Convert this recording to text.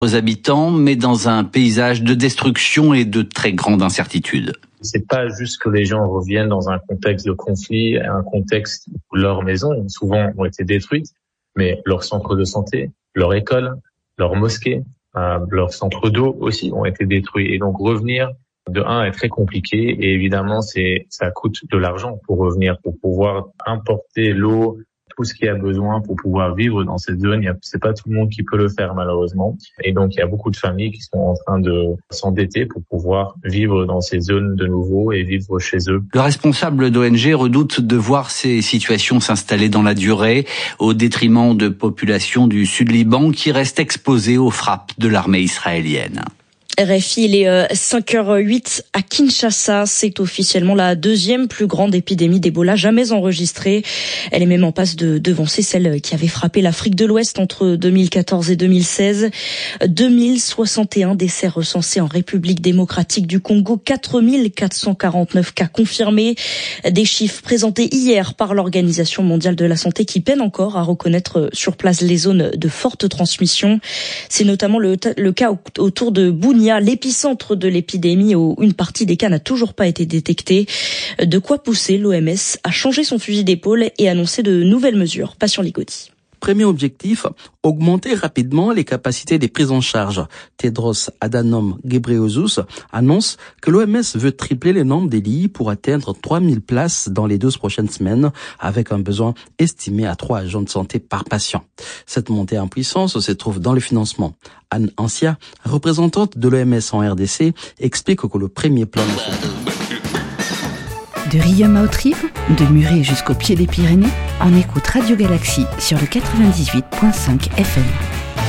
aux habitants, mais dans un paysage de destruction et de très grande incertitude. C'est pas juste que les gens reviennent dans un contexte de conflit, un contexte où leurs maisons, souvent, ont été détruites, mais leurs centres de santé, leur école, leurs mosquées, leurs centres d'eau aussi ont été détruits. Et donc revenir, de un, est très compliqué et évidemment, ça coûte de l'argent pour revenir, pour pouvoir importer l'eau, tout ce qu'il y a besoin pour pouvoir vivre dans cette zone. C'est pas tout le monde qui peut le faire malheureusement. Et donc il y a beaucoup de familles qui sont en train de s'endetter pour pouvoir vivre dans ces zones de nouveau et vivre chez eux. Le responsable d'ONG redoute de voir ces situations s'installer dans la durée au détriment de populations du Sud-Liban qui restent exposées aux frappes de l'armée israélienne. RFI, il est 5h08 à Kinshasa. C'est officiellement la deuxième plus grande épidémie d'Ebola jamais enregistrée. Elle est même en passe de devancer celle qui avait frappé l'Afrique de l'Ouest entre 2014 et 2016. 2061 décès recensés en République démocratique du Congo, 4449 cas confirmés. Des chiffres présentés hier par l'Organisation mondiale de la santé qui peine encore à reconnaître sur place les zones de forte transmission. C'est notamment le cas autour de Bunia, l'épicentre de l'épidémie où une partie des cas n'a toujours pas été détectée. De quoi pousser l'OMS à changer son fusil d'épaule et annoncer de nouvelles mesures. Patient Ligodi. Premier objectif, augmenter rapidement les capacités des prises en charge. Tedros Adhanom Ghebreyesus annonce que l'OMS veut tripler le nombre des lits pour atteindre 3000 places dans les 12 prochaines semaines, avec un besoin estimé à 3 agents de santé par patient. Cette montée en puissance se trouve dans le financement. Anne Ancia, représentante de l'OMS en RDC, explique que le premier plan... De Riom à Haute-Rive, de Muret jusqu'au pied des Pyrénées, on écoute Radio Galaxie sur le 98.5 FM.